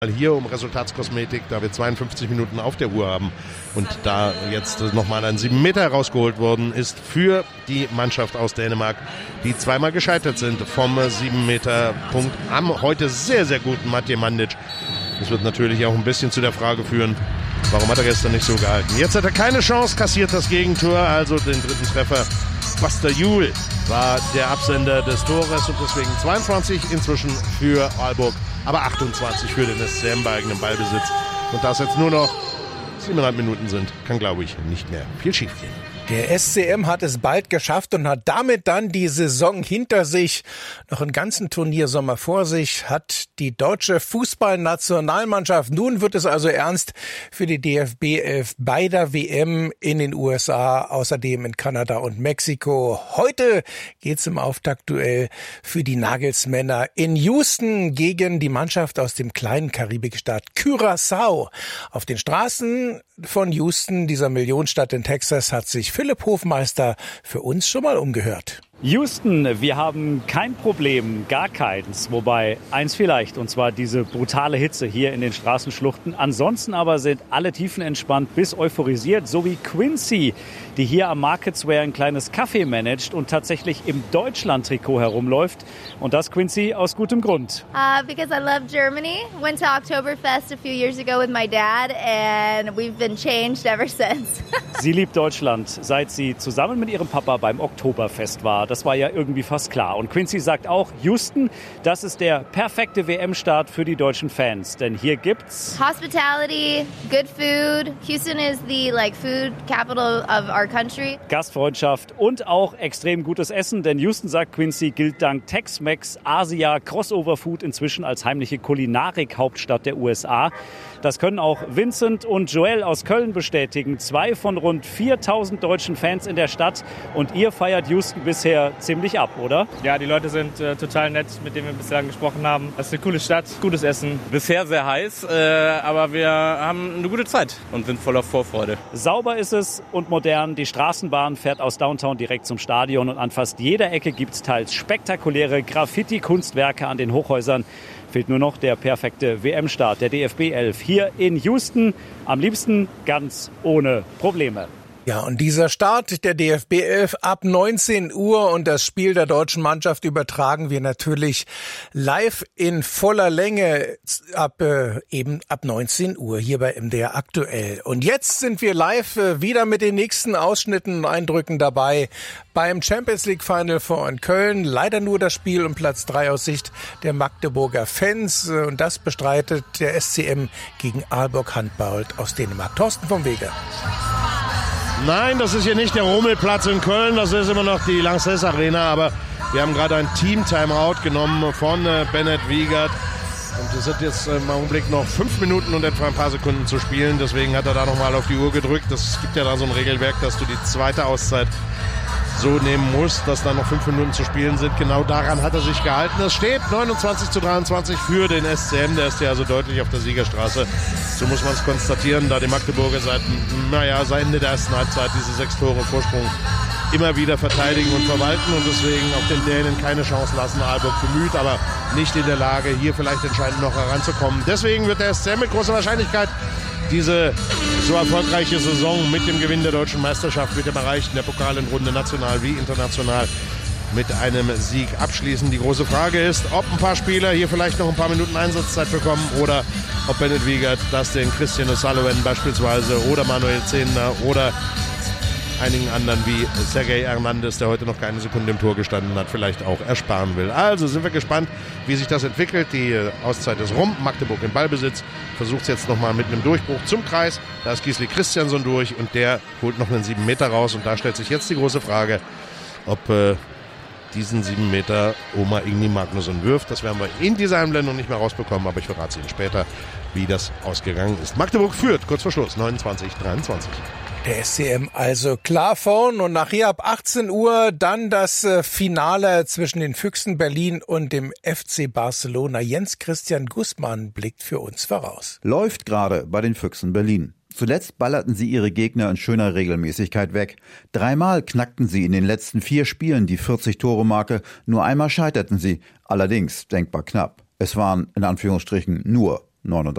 Hier um Resultatskosmetik, da wir 52 Minuten auf der Uhr haben und da jetzt nochmal ein 7 Meter herausgeholt worden ist für die Mannschaft aus Dänemark, die zweimal gescheitert sind vom 7 Meter Punkt am heute sehr, sehr guten Matej Mandic. Das wird natürlich auch ein bisschen zu der Frage führen, warum hat er gestern nicht so gehalten. Jetzt hat er keine Chance, kassiert das Gegentor, also den dritten Treffer. Buster Juhl war der Absender des Tores und deswegen 22 inzwischen für Aalborg, aber 28 für den SCM bei eigenem Ballbesitz. Und da es jetzt nur noch 7,5 Minuten sind, kann, glaube ich, nicht mehr viel schief gehen. Der SCM hat es bald geschafft und hat damit dann die Saison hinter sich. Noch einen ganzen Turniersommer vor sich hat die deutsche Fußballnationalmannschaft. Nun wird es also ernst für die DFB 11 bei der WM in den USA, außerdem in Kanada und Mexiko. Heute geht's im Auftaktduell für die Nagelsmänner in Houston gegen die Mannschaft aus dem kleinen Karibikstaat Curaçao. Auf den Straßen von Houston, dieser Millionenstadt in Texas, hat sich Philipp Hofmeister für uns schon mal umgehört. Houston, wir haben kein Problem, gar keins. Wobei eins vielleicht, und zwar diese brutale Hitze hier in den Straßenschluchten. Ansonsten aber sind alle tiefenentspannt bis euphorisiert, so wie Quincy, die hier am Market Square ein kleines Café managt und tatsächlich im Deutschland-Trikot herumläuft. Und das, Quincy, aus gutem Grund. Because I love Germany. Went to Oktoberfest a few years ago with my dad and we've been changed ever since. Sie liebt Deutschland, seit sie zusammen mit ihrem Papa beim Oktoberfest war. Das war ja irgendwie fast klar. Und Quincy sagt auch, Houston, das ist der perfekte WM-Start für die deutschen Fans. Denn hier gibt's Hospitality, good food. Houston is the food capital of our country. Gastfreundschaft und auch extrem gutes Essen. Denn Houston, sagt Quincy, gilt dank Tex-Mex, Asia, Crossover Food inzwischen als heimliche Kulinarik-Hauptstadt der USA. Das können auch Vincent und Joel aus Köln bestätigen. 2 von rund 4.000 deutschen Fans in der Stadt. Und ihr feiert Houston bisher ziemlich ab, oder? Ja, die Leute sind total nett, mit denen wir bislang gesprochen haben. Das ist eine coole Stadt, gutes Essen. Bisher sehr heiß, aber wir haben eine gute Zeit und sind voller Vorfreude. Sauber ist es und modern. Die Straßenbahn fährt aus Downtown direkt zum Stadion und an fast jeder Ecke gibt es teils spektakuläre Graffiti-Kunstwerke an den Hochhäusern. Fehlt nur noch der perfekte WM-Start der DFB 11 hier in Houston. Am liebsten ganz ohne Probleme. Ja, und dieser Start der DFB 11 ab 19 Uhr und das Spiel der deutschen Mannschaft übertragen wir natürlich live in voller Länge ab 19 Uhr hier bei MDR aktuell. Und jetzt sind wir live wieder mit den nächsten Ausschnitten und Eindrücken dabei beim Champions League Final Four in Köln. Leider nur das Spiel um Platz 3 aus Sicht der Magdeburger Fans. Und das bestreitet der SCM gegen Aalborg Handball aus Dänemark. Thorsten vom Wege. Nein, das ist hier nicht der Rummelplatz in Köln, das ist immer noch die Lanxess Arena, aber wir haben gerade ein Team-Timeout genommen von Bennett Wiegert und es sind jetzt im Augenblick noch 5 Minuten und etwa ein paar Sekunden zu spielen, deswegen hat er da nochmal auf die Uhr gedrückt. Es gibt ja da so ein Regelwerk, dass du die zweite Auszeit so nehmen musst, dass da noch 5 Minuten zu spielen sind. Genau daran hat er sich gehalten. Es steht 29:23 für den SCM. Der ist ja also deutlich auf der Siegerstraße. So muss man es konstatieren, da die Magdeburger seit Ende der ersten Halbzeit diese 6 Tore Vorsprung immer wieder verteidigen und verwalten und deswegen auch den Dänen keine Chance lassen. Aalborg bemüht, aber nicht in der Lage, hier vielleicht entscheidend noch heranzukommen. Deswegen wird der SCM mit großer Wahrscheinlichkeit diese so erfolgreiche Saison mit dem Gewinn der deutschen Meisterschaft, mit dem Erreichen der Pokalendrunde national wie international mit einem Sieg abschließen. Die große Frage ist, ob ein paar Spieler hier vielleicht noch ein paar Minuten Einsatzzeit bekommen oder ob Bennett Wiegert das den Christian O'Sullivan beispielsweise oder Manuel Zehner oder einigen anderen wie Sergej Hernandez, der heute noch keine Sekunde im Tor gestanden hat, vielleicht auch ersparen will. Also sind wir gespannt, wie sich das entwickelt. Die Auszeit ist rum. Magdeburg im Ballbesitz. Versucht es jetzt nochmal mit einem Durchbruch zum Kreis. Da ist Gisli Christiansson durch und der holt noch einen 7 Meter raus. Und da stellt sich jetzt die große Frage, ob diesen 7 Meter Oma Ingni Magnusson wirft. Das werden wir in dieser Einblendung nicht mehr rausbekommen, aber ich verrate es Ihnen später, wie das ausgegangen ist. Magdeburg führt, kurz vor Schluss, 29:23. Der SCM also klar vorn und nachher ab 18 Uhr dann das Finale zwischen den Füchsen Berlin und dem FC Barcelona. Jens Christian Gußmann blickt für uns voraus. Läuft gerade bei den Füchsen Berlin. Zuletzt ballerten sie ihre Gegner in schöner Regelmäßigkeit weg. 3-mal knackten sie in den letzten 4 Spielen die 40-Tore-Marke, nur einmal scheiterten sie, allerdings denkbar knapp. Es waren in Anführungsstrichen nur 39.